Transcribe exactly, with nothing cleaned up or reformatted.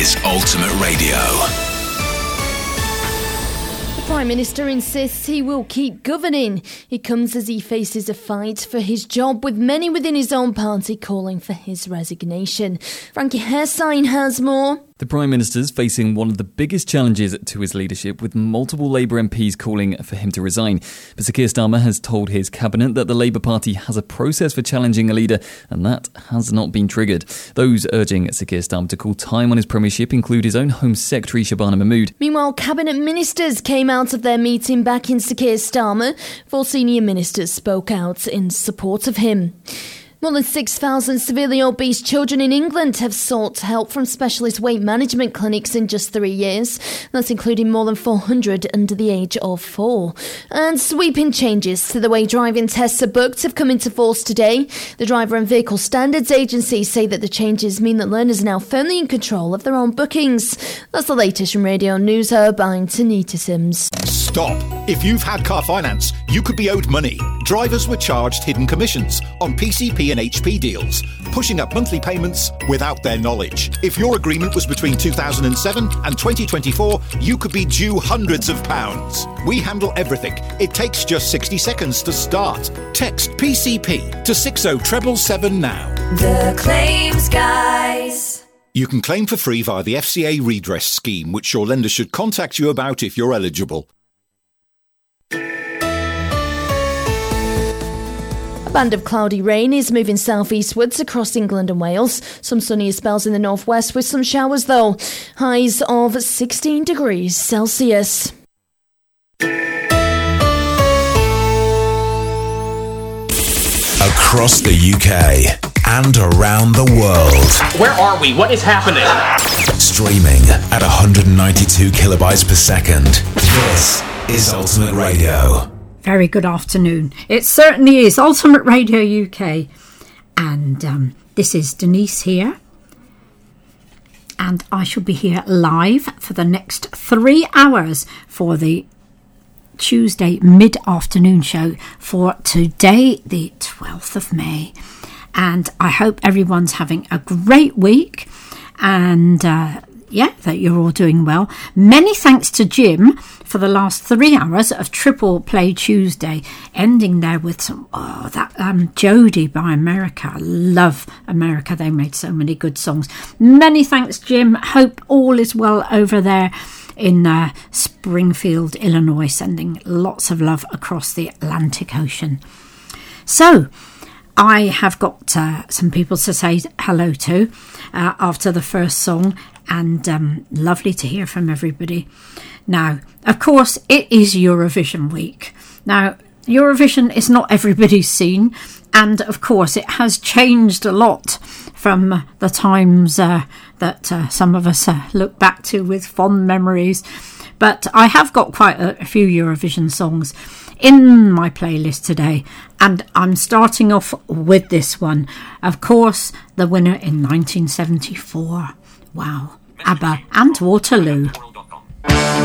is Ultimate Radio. The Prime Minister insists he will keep governing. It comes as he faces a fight for his job, with many within his own party calling for his resignation. Frankie Hairsign has more. The Prime Minister's facing one of the biggest challenges to his leadership, with multiple Labour M Ps calling for him to resign. But Sir Keir Starmer has told his cabinet that the Labour Party has a process for challenging a leader, and that has not been triggered. Those urging Sir Keir Starmer to call time on his premiership include his own Home Secretary Shabana Mahmood. Meanwhile, cabinet ministers came out of their meeting back in Sir Keir Starmer. Four senior ministers spoke out in support of him. More than six thousand severely obese children in England have sought help from specialist weight management clinics in just three years. That's including more than four hundred under the age of four. And sweeping changes to the way driving tests are booked have come into force today. The Driver and Vehicle Standards Agency say that the changes mean that learners are now firmly in control of their own bookings. That's the latest from Radio News Hub. I'm Tanita Sims. Stop. If you've had car finance, you could be owed money. Drivers were charged hidden commissions on P C P and H P deals, pushing up monthly payments without their knowledge. If your agreement was between two thousand seven and twenty twenty-four, you could be due hundreds of pounds. We handle everything. It takes just sixty seconds to start. Text P C P to six oh seven seven now. The Claims Guys. You can claim for free via the F C A redress scheme, which your lender should contact you about if you're eligible. A band of cloudy rain is moving southeastwards across England and Wales. Some sunnier spells in the northwest with some showers though. Highs of sixteen degrees Celsius. Across the U K and around the world. Where are we? What is happening? Streaming at one hundred ninety-two kilobytes per second. This is Ultimate Radio. Very good afternoon. It certainly is Ultimate Radio U K. And um, this is Denise here. And I shall be here live for the next three hours for the Tuesday mid-afternoon show for today, the twelfth of May. And I hope everyone's having a great week. And uh, yeah, that you're all doing well. Many thanks to Jim for the last three hours of Triple Play Tuesday, ending there with some, oh, that um, Jodie by America. I love America. They made so many good songs. Many thanks, Jim. Hope all is well over there in uh, Springfield, Illinois, sending lots of love across the Atlantic Ocean. So, I have got uh, some people to say hello to uh, after the first song, and um, lovely to hear from everybody. Now, of course, it is Eurovision week. Now, Eurovision is not everybody's scene, and of course, it has changed a lot from the times uh, that uh, some of us uh, look back to with fond memories. But I have got quite a, a few Eurovision songs in my playlist today, and I'm starting off with this one. Of course, the winner in nineteen seventy-four. Wow. ABBA and Waterloo.